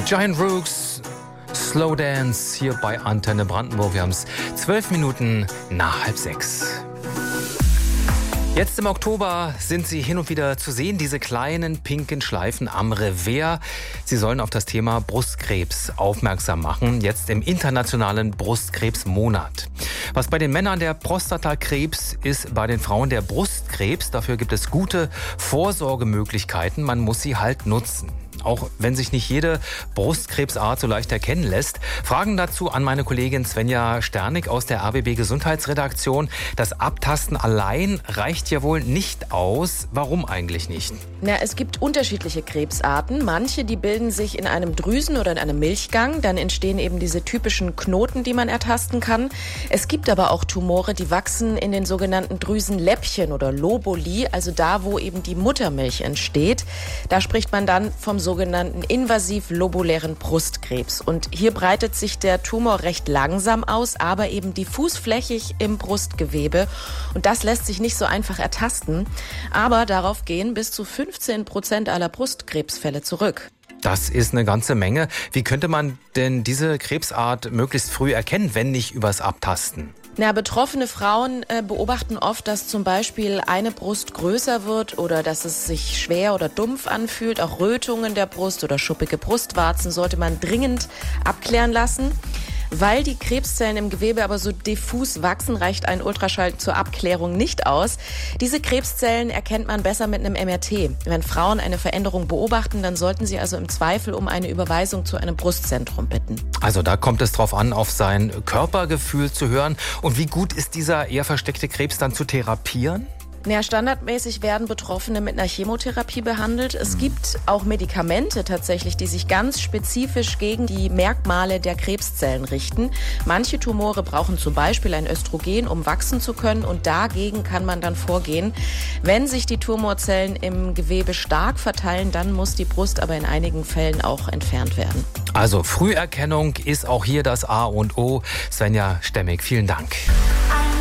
Giant Rooks, Slow Dance hier bei Antenne Brandenburg. Wir haben es 12 Minuten nach 5:30. Jetzt im Oktober sind sie hin und wieder zu sehen, diese kleinen pinken Schleifen am Revers. Sie sollen auf das Thema Brustkrebs aufmerksam machen, jetzt im internationalen Brustkrebsmonat. Was bei den Männern der Prostatakrebs ist, bei den Frauen der Brustkrebs. Dafür gibt es gute Vorsorgemöglichkeiten, man muss sie halt nutzen. Auch wenn sich nicht jede Brustkrebsart so leicht erkennen lässt. Fragen dazu an meine Kollegin Svenja Sternig aus der RBB Gesundheitsredaktion. Das Abtasten allein reicht ja wohl nicht aus. Warum eigentlich nicht? Na, es gibt unterschiedliche Krebsarten. Manche, die bilden sich in einem Drüsen- oder in einem Milchgang. Dann entstehen eben diese typischen Knoten, die man ertasten kann. Es gibt aber auch Tumore, die wachsen in den sogenannten Drüsenläppchen oder Lobuli, also da, wo eben die Muttermilch entsteht. Da spricht man dann vom sogenannten invasiv-lobulären Brustkrebs. Und hier breitet sich der Tumor recht langsam aus, aber eben diffusflächig im Brustgewebe. Und das lässt sich nicht so einfach ertasten. Aber darauf gehen bis zu 15% aller Brustkrebsfälle zurück. Das ist eine ganze Menge. Wie könnte man denn diese Krebsart möglichst früh erkennen, wenn nicht übers Abtasten? Na, betroffene Frauen beobachten oft, dass zum Beispiel eine Brust größer wird oder dass es sich schwer oder dumpf anfühlt. Auch Rötungen der Brust oder schuppige Brustwarzen sollte man dringend abklären lassen. Weil die Krebszellen im Gewebe aber so diffus wachsen, reicht ein Ultraschall zur Abklärung nicht aus. Diese Krebszellen erkennt man besser mit einem MRT. Wenn Frauen eine Veränderung beobachten, dann sollten sie also im Zweifel um eine Überweisung zu einem Brustzentrum bitten. Also da kommt es drauf an, auf sein Körpergefühl zu hören. Und wie gut ist dieser eher versteckte Krebs dann zu therapieren? Ja, standardmäßig werden Betroffene mit einer Chemotherapie behandelt. Es gibt auch Medikamente tatsächlich, die sich ganz spezifisch gegen die Merkmale der Krebszellen richten. Manche Tumore brauchen zum Beispiel ein Östrogen, um wachsen zu können, und dagegen kann man dann vorgehen. Wenn sich die Tumorzellen im Gewebe stark verteilen, dann muss die Brust aber in einigen Fällen auch entfernt werden. Also Früherkennung ist auch hier das A und O. Svenja Stemmig, vielen Dank.